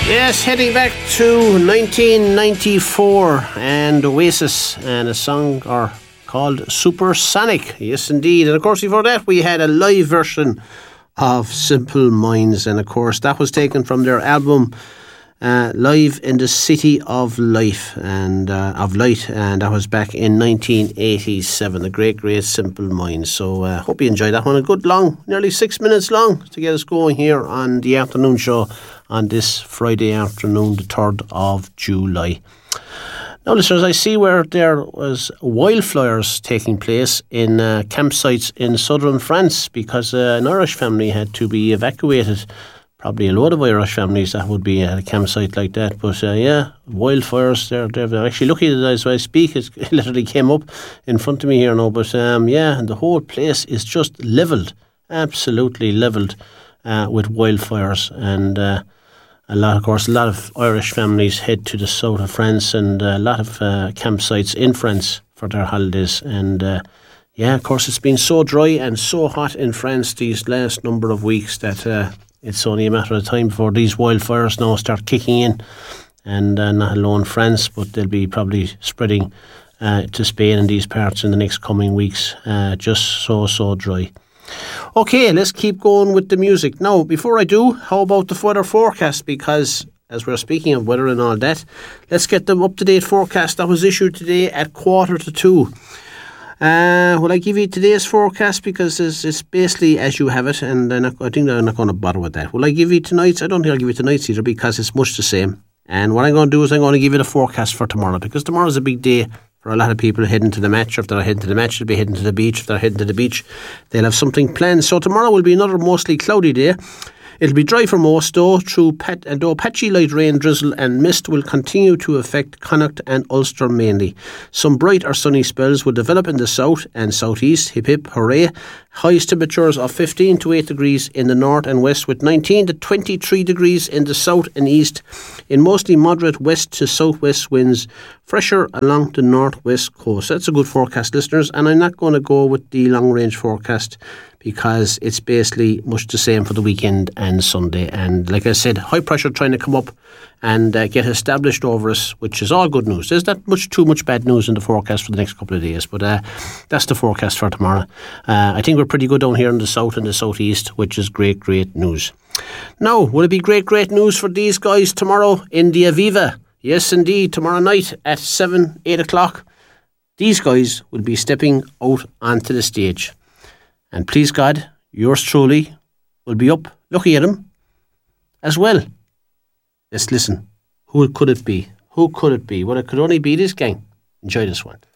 Yes, heading back to 1994 and Oasis and a song called Supersonic. Yes, indeed. And of course, before that, we had a live version of Simple Minds. And of course, that was taken from their album Live in the City of Life and of Light, and that was back in 1987. The great Simple Minds. So hope you enjoyed that one. A good long, nearly 6 minutes long to get us going here on the afternoon show on this Friday afternoon, the 3rd of July. Now, listeners, I see where there was wildfires taking place in campsites in southern France because an Irish family had to be evacuated. Probably a load of Irish families that would be at a campsite like that. But yeah, wildfires, they're actually looking at it as I speak. It literally came up in front of me here now. But yeah, and the whole place is just levelled, absolutely levelled with wildfires. And a lot of Irish families head to the south of France and a lot of campsites in France for their holidays. And yeah, of course, it's been so dry and so hot in France these last number of weeks that it's only a matter of time before these wildfires now start kicking in. And not alone France, but they'll be probably spreading to Spain and these parts in the next coming weeks. Just so dry. Okay, let's keep going with the music. Now, before I do, how about the weather forecast? Because as we're speaking of weather and all that, let's get the up-to-date forecast that was issued today at 1:45. Will I give you today's forecast because it's basically as you have it, and I think I'm not going to bother with that. Will I give you tonight's? I don't think I'll give you tonight's either because it's much the same. And what I'm going to do is I'm going to give you the forecast for tomorrow because tomorrow's a big day for a lot of people heading to the match. Or if they're heading to the match, they'll be heading to the beach. If they're heading to the beach, they'll have something planned. So tomorrow will be another mostly cloudy day. It'll be dry for most, though patchy light rain, drizzle and mist will continue to affect Connacht and Ulster mainly. Some bright or sunny spells will develop in the south and southeast. Hip hip hooray. Highest temperatures of 15 to 8 degrees in the north and west with 19 to 23 degrees in the south and east. In mostly moderate west to southwest winds. Fresher along the northwest coast. That's a good forecast, listeners. And I'm not going to go with the long range forecast because it's basically much the same for the weekend and Sunday. And like I said, high pressure trying to come up and get established over us, which is all good news. There's not too much bad news in the forecast for the next couple of days, but that's the forecast for tomorrow. I think we're pretty good down here in the south and the southeast, which is great news. Now, will it be great news for these guys tomorrow in the Aviva? Yes, indeed, tomorrow night at 8 o'clock, these guys will be stepping out onto the stage. And please God, yours truly will be up looking at them as well. Let's listen. Who could it be? Well, it could only be this gang. Enjoy this one.